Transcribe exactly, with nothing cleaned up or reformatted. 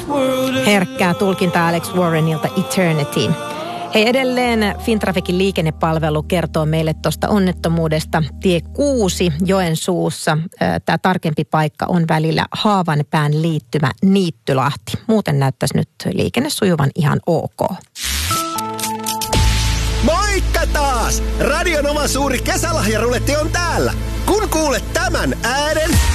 Herkkää tulkinta Alex Warrenilta Eternity. Hei, edelleen Fintrafficin liikennepalvelu kertoo meille tuosta onnettomuudesta. Tie kuusi Joensuussa. Tämä tarkempi paikka on välillä Haavanpään liittymä Niittylahti. Muuten näyttäisi nyt liikenne sujuvan ihan ok. Moikka taas! Radion oma suuri kesälahjaruletti on täällä. Kun kuulet tämän äänen,